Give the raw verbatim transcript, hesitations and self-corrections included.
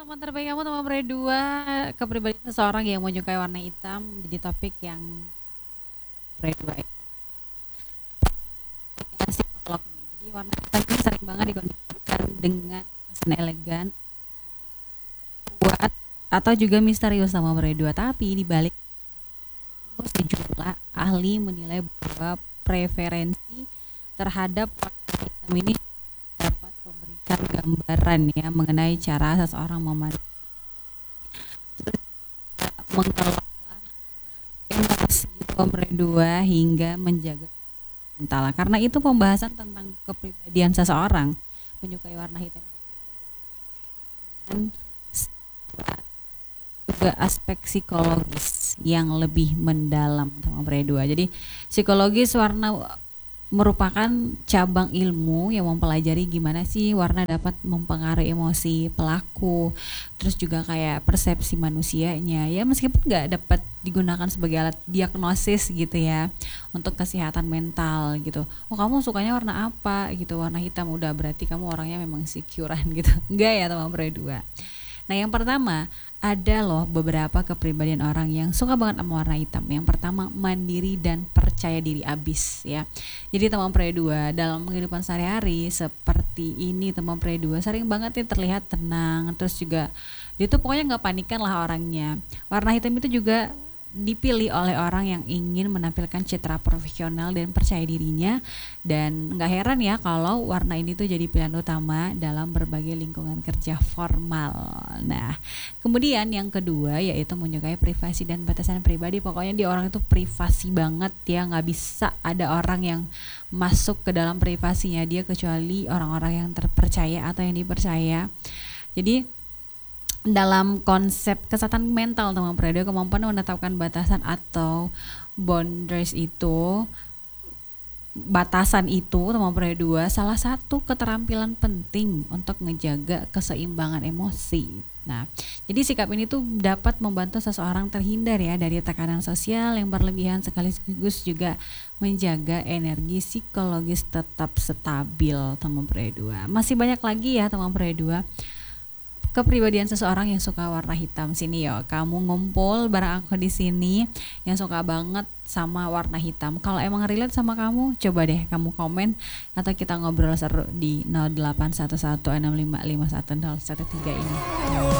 Teman terbaik kamu teman nomor dua, kepribadian seseorang yang menyukai warna hitam jadi topik yang nomor dua ya. Psikolog nih. Jadi warna hitam ini sering banget dikombinasikan dengan kesan elegan, kuat, atau juga misterius sama nomor dua. Tapi di balik itu sejumlah ahli menilai bahwa preferensi terhadap warna hitam ini dapat memberikan gambaran ya mengenai cara seseorang memandang mengelola emosi nomor dua hingga menjaga mental. Karena itu pembahasan tentang kepribadian seseorang menyukai warna hitam dan juga aspek psikologis yang lebih mendalam sama nomor dua. Jadi psikologis warna merupakan cabang ilmu yang mempelajari gimana sih warna dapat mempengaruhi emosi pelaku, terus juga kayak persepsi manusianya ya, meskipun nggak dapat digunakan sebagai alat diagnosis gitu ya untuk kesehatan mental gitu. Oh kamu sukanya warna apa gitu, warna hitam, udah berarti kamu orangnya memang securean gitu. Enggak ya teman berdua. Nah yang pertama, ada loh beberapa kepribadian orang yang suka banget sama warna hitam. Yang pertama, mandiri dan percaya diri abis ya. Jadi teman pre dua dalam kehidupan sehari-hari seperti ini, teman pre dua sering banget nih terlihat tenang, terus juga dia tuh pokoknya nggak panikan lah orangnya. Warna hitam itu juga dipilih oleh orang yang ingin menampilkan citra profesional dan percaya dirinya, dan nggak heran ya kalau warna ini tuh jadi pilihan utama dalam berbagai lingkungan kerja formal. Nah, kemudian yang kedua yaitu menyukai privasi dan batasan pribadi. Pokoknya dia orang itu privasi banget ya, nggak bisa ada orang yang masuk ke dalam privasinya dia kecuali orang-orang yang terpercaya atau yang dipercaya. Jadi dalam konsep kesehatan mental teman periode, kemampuan menetapkan batasan atau boundaries itu, batasan itu teman periode dua salah satu keterampilan penting untuk ngejaga keseimbangan emosi. Nah, jadi sikap ini tuh dapat membantu seseorang terhindar ya dari tekanan sosial yang berlebihan, sekaligus juga menjaga energi psikologis tetap stabil teman periode dua. Masih banyak lagi ya teman periode dua kepribadian seseorang yang suka warna hitam. Sini yo, kamu ngumpul bareng aku di sini yang suka banget sama warna hitam. Kalau emang relate sama kamu, coba deh kamu komen atau kita ngobrol seru di nol delapan satu satu enam lima lima satu nol satu tiga ini.